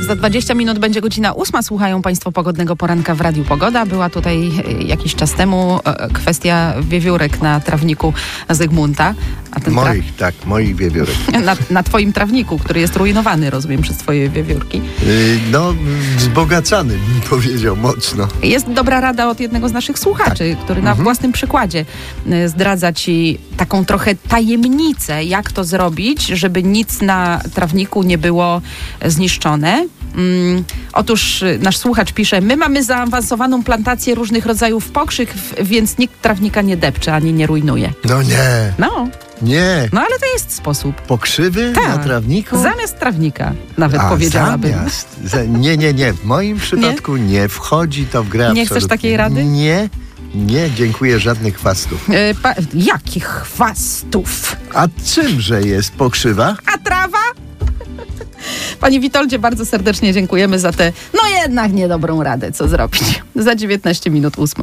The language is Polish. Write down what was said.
Za 20 minut będzie godzina 8. Słuchają Państwo pogodnego poranka w Radiu Pogoda. Była tutaj jakiś czas temu kwestia wiewiórek na trawniku Zygmunta. A ten moich wiewiórek. Na twoim trawniku, który jest rujnowany, rozumiem, przez twoje wiewiórki. Wzbogacany, bym powiedział, mocno. Jest dobra rada od jednego z naszych słuchaczy, który na własnym przykładzie zdradza ci taką trochę tajemnicę, jak to zrobić, żeby nic na trawniku nie było zniszczone. Otóż nasz słuchacz pisze: my mamy zaawansowaną plantację różnych rodzajów pokrzyw, więc nikt trawnika nie depcze ani nie rujnuje. No nie. Nie. No ale to jest sposób. Pokrzywy na trawniku? Zamiast trawnika, nawet powiedziałabym. Nie. W moim przypadku nie wchodzi to w grę absolutnie. Nie chcesz takiej rady? Nie, dziękuję, żadnych chwastów. Jakich chwastów? A czymże jest pokrzywa? A trawa? Panie Witoldzie, bardzo serdecznie dziękujemy za tę, jednak niedobrą radę, co zrobić. Za 19 minut 8.